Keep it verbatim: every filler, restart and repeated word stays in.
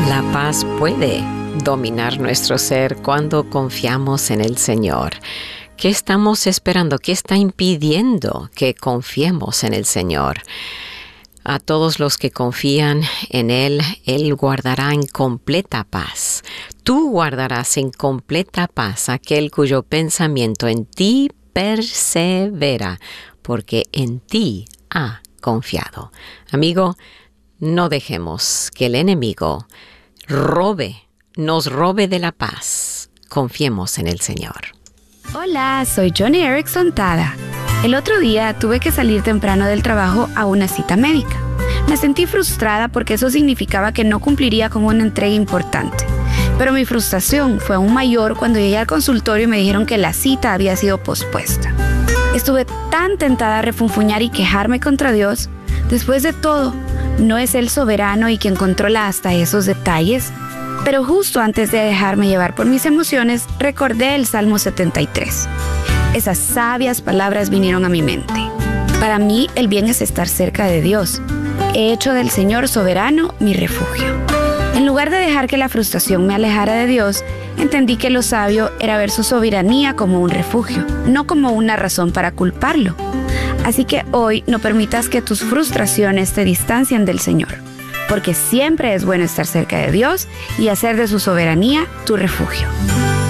La paz puede dominar nuestro ser cuando confiamos en el Señor. ¿Qué estamos esperando? ¿Qué está impidiendo que confiemos en el Señor? A todos los que confían en Él, Él guardará en completa paz. Tú guardarás en completa paz aquel cuyo pensamiento en ti persevera, porque en ti ha confiado. Amigo, no dejemos que el enemigo robe, nos robe de la paz. Confiemos en el Señor. Hola, soy Johnny Erickson Tada. El otro día tuve que salir temprano del trabajo a una cita médica. Me sentí frustrada porque eso significaba que no cumpliría con una entrega importante. Pero mi frustración fue aún mayor cuando llegué al consultorio y me dijeron que la cita había sido pospuesta. Estuve tan tentada a refunfuñar y quejarme contra Dios. Después de todo, ¿no es Él soberano y quien controla hasta esos detalles? Pero justo antes de dejarme llevar por mis emociones, recordé el Salmo setenta y tres. Esas sabias palabras vinieron a mi mente. Para mí, el bien es estar cerca de Dios. He hecho del Señor soberano mi refugio. En lugar de dejar que la frustración me alejara de Dios, entendí que lo sabio era ver su soberanía como un refugio, no como una razón para culparlo. Así que hoy no permitas que tus frustraciones te distancien del Señor, porque siempre es bueno estar cerca de Dios y hacer de su soberanía tu refugio.